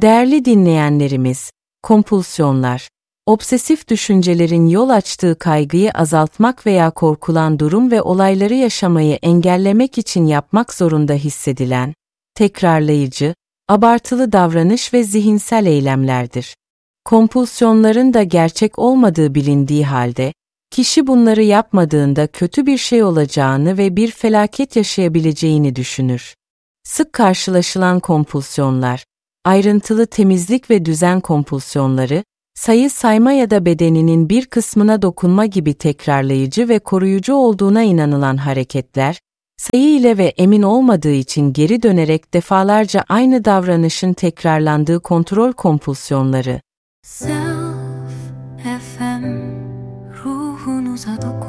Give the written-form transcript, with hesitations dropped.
Değerli dinleyenlerimiz, kompulsiyonlar, obsesif düşüncelerin yol açtığı kaygıyı azaltmak veya korkulan durum ve olayları yaşamayı engellemek için yapmak zorunda hissedilen, tekrarlayıcı, abartılı davranış ve zihinsel eylemlerdir. Kompulsiyonların da gerçek olmadığı bilindiği halde, kişi bunları yapmadığında kötü bir şey olacağını ve bir felaket yaşayabileceğini düşünür. Sık karşılaşılan kompulsiyonlar, ayrıntılı temizlik ve düzen kompulsiyonları, sayı sayma ya da bedeninin bir kısmına dokunma gibi tekrarlayıcı ve koruyucu olduğuna inanılan hareketler, sayı ile ve emin olmadığı için geri dönerek defalarca aynı davranışın tekrarlandığı kontrol kompulsiyonları. Self FM ruhunuza dokun.